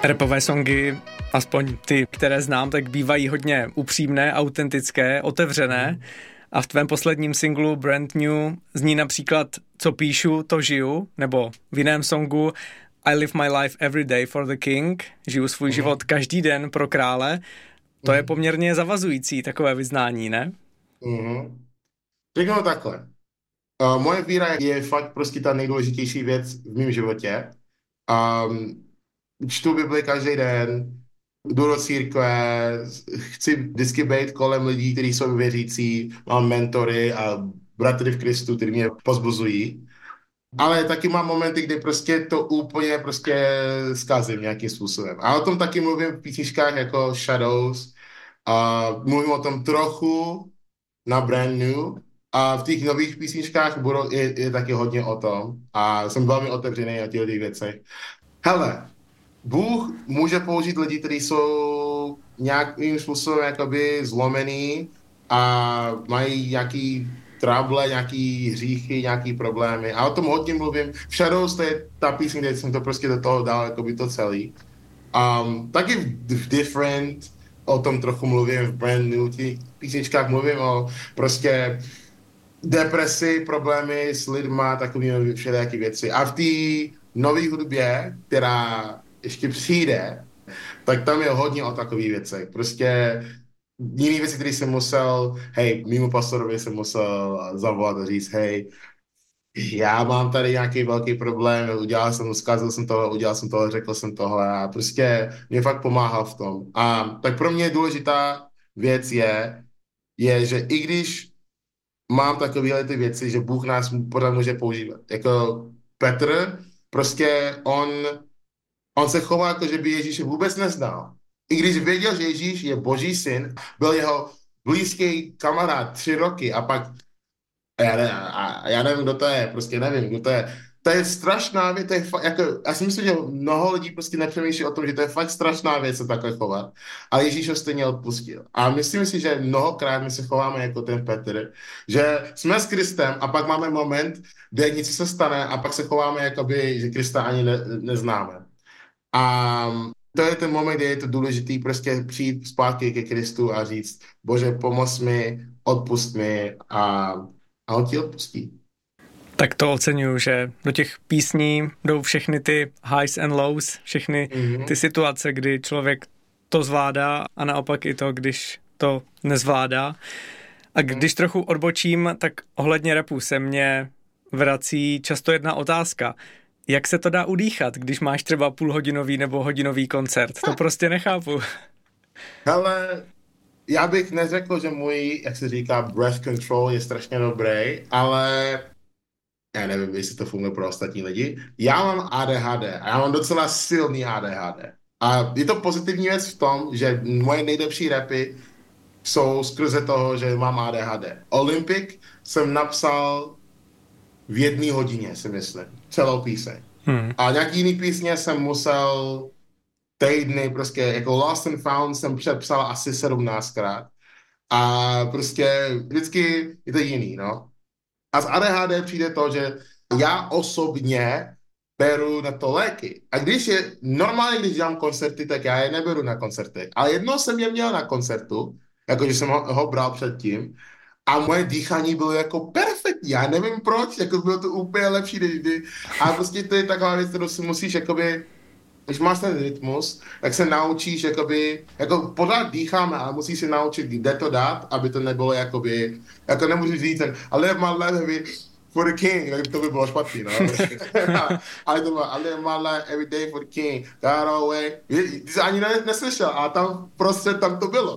Rapové songy, aspoň ty, které znám, tak bývají hodně upřímné, autentické, otevřené. A v tvém posledním singlu Brand New zní například Co píšu, to žiju, nebo v jiném songu I live my life every day for the king, žiju svůj život každý den pro krále. To je poměrně zavazující takové vyznání, ne? Řeknu takhle. Moje víra je fakt prostě ta nejdůležitější věc v mém životě. Čtu Bibli každý den, jdu do církve, chci vždycky být kolem lidí, kteří jsou věřící, mám mentory a bratry v Kristu, kteří mě pozbuzují. Ale taky mám momenty, kdy prostě to úplně prostě zkazím nějakým způsobem. A o tom taky mluvím v písničkách jako Shadows. A mluvím o tom trochu na Brand New. A v těch nových písničkách je taky hodně o tom. A jsem velmi otevřený na těch věcech. Hele, Bůh může použít lidi, kteří jsou nějakým způsobem jakoby zlomený a mají nějaký trouble, nějaký hříchy, nějaký problémy. A o tom hodně mluvím. V Shadows to je ta písně, kde jsem to prostě do toho dal jakoby to celý. Taky v Different o tom trochu mluvím, v Brand New těch písničkách mluvím o prostě depresi, problémy s lidma, takovými všelijaký věci. A v té nové hudbě, která ještě přijde, tak tam je hodně o takových věcech. Prostě jiný věci, které jsem musel, mimo pastorovi jsem musel zavolat a říct, já mám tady nějaký velký problém, zkazil jsem toho, řekl jsem tohle a prostě mě fakt pomáhal v tom. A tak pro mě důležitá věc je, že i když mám takovéhle ty věci, že Bůh nás pořád může používat. Jako Petr, prostě on se chová jako, že by Ježíše vůbec neznal. I když věděl, že Ježíš je Boží syn, byl jeho blízký kamarád 3 roky a pak já nevím, kdo to je, prostě nevím, kdo to je. To je strašná věc, to je jako, já si myslím, že mnoho lidí prostě nepřemýšlí o tom, že to je fakt strašná věc se takhle chovat. Ale Ježíš ho stejně odpustil. A myslím si, že mnohokrát my se chováme jako ten Petr, že jsme s Kristem a pak máme moment, kde něco se stane a pak se chováme jakoby, že Krista ani neznáme. A to je ten moment, kde je to důležitý prostě přijít zpátky ke Kristu a říct, Bože, pomoz mi, odpust mi a on ti odpustí. Tak to oceňuju, že do těch písní jdou všechny ty highs and lows, všechny ty situace, kdy člověk to zvládá a naopak i to, když to nezvládá. A když trochu odbočím, tak ohledně rapu se mě vrací často jedna otázka. Jak se to dá udýchat, když máš třeba půlhodinový nebo hodinový koncert? To prostě nechápu. Hele, já bych neřekl, že můj, jak se říká, breath control je strašně dobrý, ale já nevím, jestli to funguje pro ostatní lidi. Já mám ADHD a já mám docela silný ADHD. A je to pozitivní věc v tom, že moje nejlepší rapy jsou skrze toho, že mám ADHD. Olympic jsem napsal v 1 hodině, si myslím. Celou píseň. A nějaký jiný písně jsem musel týdny, prostě jako Lost and Found jsem přepsal asi 17krát. A prostě vždycky je to jiný, no. A z ADHD přijde to, že já osobně beru na to léky. A normálně, když dělám koncerty, tak já je neberu na koncerty. Ale jednou jsem je měl na koncertu, jakože jsem ho bral předtím, a moje dýchání bylo jako perfektní. Já nevím proč, jako bylo to úplně lepší. A prostě to je taková věc, kterou si musíš, jakoby, když máš ten rytmus, tak se naučíš, jakoby, jako pořád dýcháme, ale musíš se naučit, kde to dát, aby to nebylo, jakoby, jako nemůžeš říct, I live my life for the king, to by bylo špatný, no. Ale to bylo, I live my life every day for the king, God away. Ty jsi ani neslyšel, a tam prostě tam to bylo.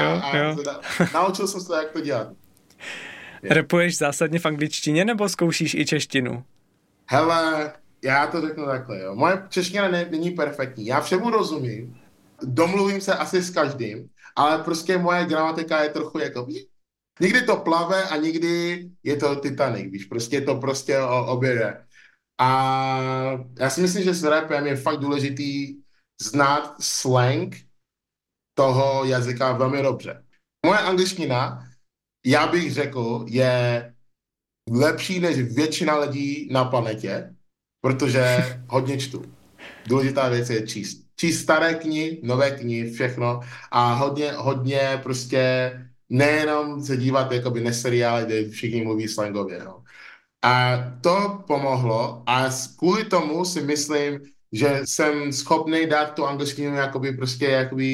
Naučil jsem se, jak to dělat. Rapuješ zásadně v angličtině nebo zkoušíš i češtinu? Hele, já to řeknu takhle, jo. Moje čeština není perfektní. Já všemu rozumím, domluvím se asi s každým, ale prostě moje gramatika je trochu jako... Někdy to plave a někdy je to Titanic, víš, prostě to prostě objede. A já si myslím, že s rapem je fakt důležitý znát slang toho jazyka velmi dobře. Moje angličtina, já bych řekl, je lepší než většina lidí na planetě, protože hodně čtu. Důležitá věc je číst. číst staré knihy, nové knihy, všechno a hodně prostě nejenom se dívat jakoby na seriály, kde všichni mluví slangově, no. A to pomohlo a kvůli tomu si myslím, že jsem schopný dát tu angličtinu jakoby prostě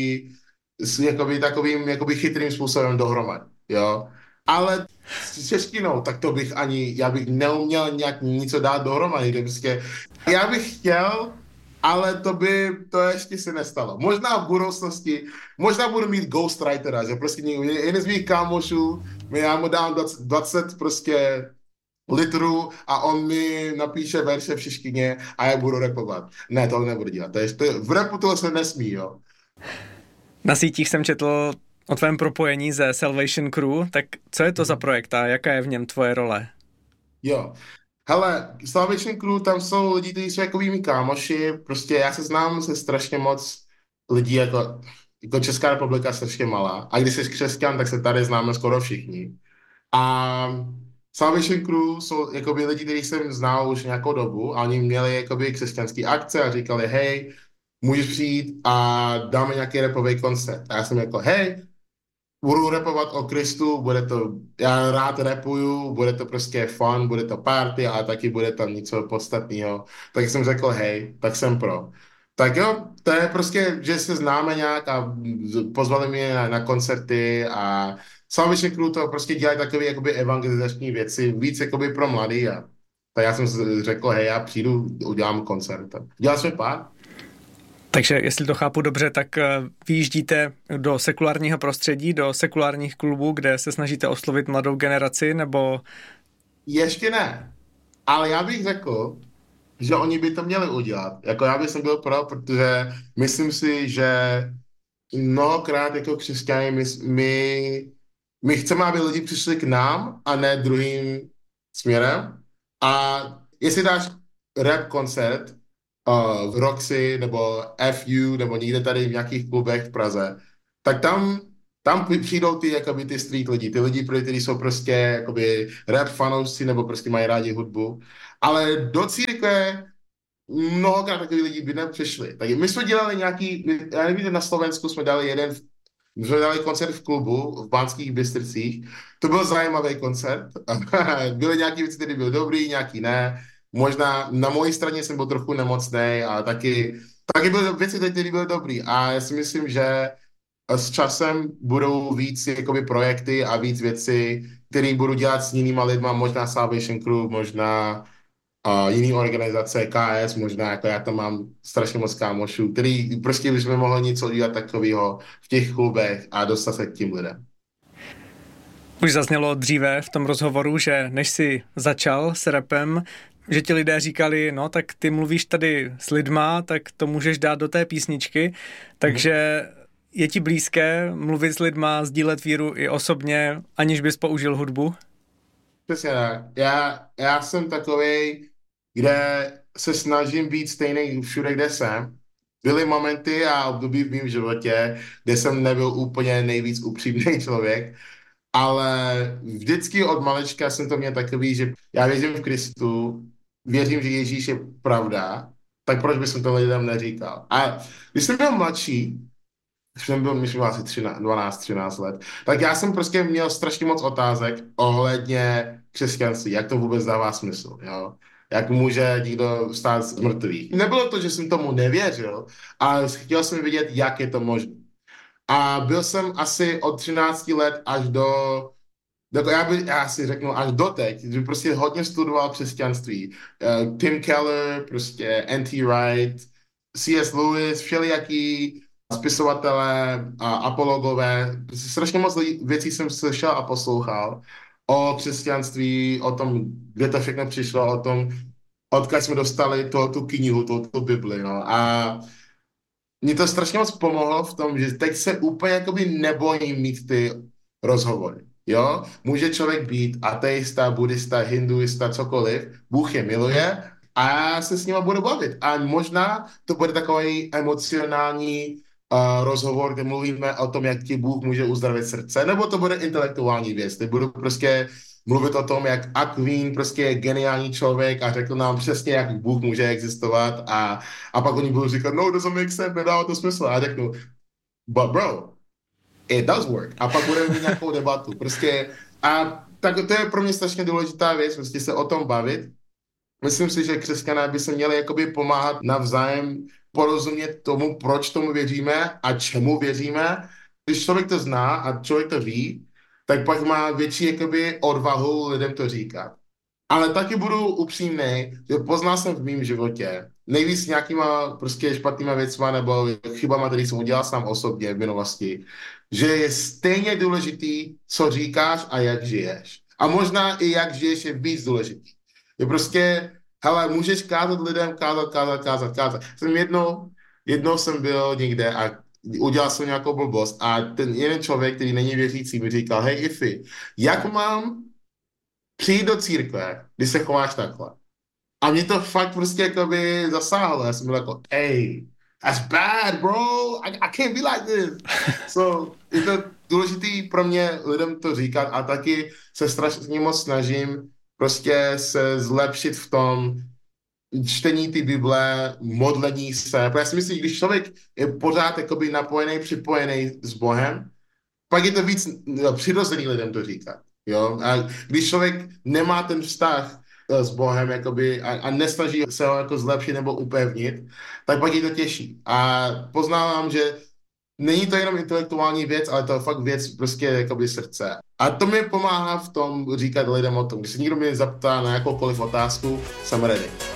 jakoby takovým jakoby chytrým způsobem dohromady, jo. Ale s češtinou, tak to bych já bych neuměl nějak něco dát dohromady, že prostě, já bych chtěl, ale to ještě se nestalo. Možná v budoucnosti, možná budu mít ghostwritera, že prostě jeden z mých kámošů, já mu dám 20 prostě litru a on mi napíše verše v češtině a já budu rapovat. Ne, to nebudu dělat. V rapu to se nesmí, jo. Na sítích jsem četl o tvém propojení ze Salvation Crew, tak co je to za projekt a jaká je v něm tvoje role? Jo. Hele, Salvation Crew, tam jsou lidi, kteří jsou jako mými kámoši, prostě já se znám se strašně moc lidí, jako Česká republika je strašně malá. A když jsi křesťan, tak se tady známe skoro všichni. A Salvation Crew jsou jakoby lidi, kteří jsem znal už nějakou dobu a oni měli jakoby křesťanský akce a říkali, hej, můžeš přijít a dáme nějaký rapový koncert. A já jsem jako, hej, budu rapovat o Kristu, já rád rapuju, bude to prostě fun, bude to party, ale taky bude tam něco podstatného. Tak jsem řekl, hej, tak jsem pro. Tak jo, to je prostě, že se známe nějak a pozvali mě na koncerty a Salvation Crew to prostě dělají takové jakoby evangelizační věci, víc jakoby pro mladý a tak já jsem řekl, hej, já přijdu, udělám koncert. Dělal jsem pár. Takže jestli to chápu dobře, tak vyjíždíte do sekulárního prostředí, do sekulárních klubů, kde se snažíte oslovit mladou generaci, nebo... Ještě ne, ale já bych řekl, že oni by to měli udělat. Jako já bych byl pro, protože myslím si, že mnohokrát jako křesťané my chceme, aby lidi přišli k nám a ne druhým směrem. A jestli dáš rap koncert v Roxy nebo FU nebo někde tady v nějakých klubech v Praze, tak tam přijdou ty street lidi, ty lidi, kteří jsou prostě jakoby rap fanoušci nebo prostě mají rádi hudbu. Ale do církve mnohokrát takových lidí by nepřišli. Tak my jsme dělali já nevím, na Slovensku jsme dali koncert v klubu v Banských Bystricích. To byl zajímavý koncert. Byly nějaký věci, které byly dobrý, nějaký ne. Možná na mojí straně jsem byl trochu nemocný a taky byly věci, které byly dobrý. A já si myslím, že s časem budou víc jakoby projekty a víc věci, které budu dělat s jinýma lidma, možná Salvation Crew, možná jiný organizace, KS, možná, jako já tam mám strašně moc kámošů, který prostě bychom mohli něco dělat takového v těch klubech a dostat se k tím lidem. Už zaznělo dříve v tom rozhovoru, že než jsi začal s rapem, že ti lidé říkali, no tak ty mluvíš tady s lidma, tak to můžeš dát do té písničky, takže je ti blízké mluvit s lidma, sdílet víru i osobně, aniž bys použil hudbu? Přesně tak. Já jsem takovej, kde se snažím být stejný všude, kde jsem. Byly momenty a období v mém životě, kde jsem nebyl úplně nejvíc upřímný člověk, ale vždycky od malička jsem to měl takový, že já věřím v Kristu, věřím, že Ježíš je pravda, tak proč bych to lidem neříkal? A když jsem byl mladší, jsem byl, myslím, asi 12-13 let, tak já jsem prostě měl strašně moc otázek ohledně křesťanství, jak to vůbec dává smysl, jo? Jak může někdo stát z mrtvých. Nebylo to, že jsem tomu nevěřil, ale chtěl jsem vidět, jak je to možné. A byl jsem asi od 13 let až já si řeknu až doteď, že prostě hodně studoval křesťanství. Tim Keller, prostě N.T. Wright, C.S. Lewis, všelijaký spisovatelé a apologové. Strašně moc věcí jsem slyšel a poslouchal o křesťanství, o tom, kde to všechno přišlo, o tom, odkud jsme dostali tu knihu, tu Bibli. No. A mě to strašně moc pomohlo v tom, že teď se úplně jakoby nebojím mít ty rozhovory. Jo? Může člověk být ateista, buddhista, hinduista, cokoliv, Bůh je miluje a já se s nima budu bavit. A možná to bude takový emocionální rozhovor, kde mluvíme o tom, jak ti Bůh může uzdravit srdce, nebo to bude intelektuální věc, kde budu prostě mluvit o tom, jak Aquin prostě je geniální člověk a řekl nám přesně, jak Bůh může existovat a pak oni budou říkat, no, doesn't make sense, nedává to smysl. A řeknu, but bro, it does work. A pak budeme mít nějakou debatu. Prostě a tak to je pro mě strašně důležitá věc, prostě se o tom bavit. Myslím si, že křesťané by se měli jakoby pomáhat navzájem porozumět tomu, proč tomu věříme a čemu věříme. Když člověk to zná a člověk to ví, tak pak má větší jakoby odvahu lidem to říkat. Ale taky budu upřímný, že poznal jsem v mém životě nejvíc nějakýma prostě špatnýma věcma nebo chybama, které jsem udělal sám osobně v minulosti, že je stejně důležitý, co říkáš a jak žiješ. A možná i jak žiješ je víc důležitý. Je prostě, hele, můžeš kázat lidem, kázat. Jednou jsem byl někde a udělal jsem nějakou blbost a ten jeden člověk, který není věřící, mi říkal, hej Ifi, jak mám přijít do církve, když se chováš takhle? A mě to fakt prostě jakoby zasáhlo. Já jsem byl jako, hey, that's bad, bro. I can't be like this. So, je to důležitý pro mě lidem to říkat a taky se strašně moc snažím prostě se zlepšit v tom čtení ty Bible, modlení se. Protože já si myslím, že když člověk je pořád jakoby napojený, připojený s Bohem, pak je to víc přirozený lidem to říkat. Jo? A když člověk nemá ten vztah s Bohem jakoby, a nesnaží se ho jako zlepšit nebo upevnit, tak pak je to těžší. A poznávám, že není to jenom intelektuální věc, ale to je fakt věc prostě jakoby srdce. A to mi pomáhá v tom říkat lidem o tom. Když se někdo mě zaptá na jakoukoliv otázku, jsem ready.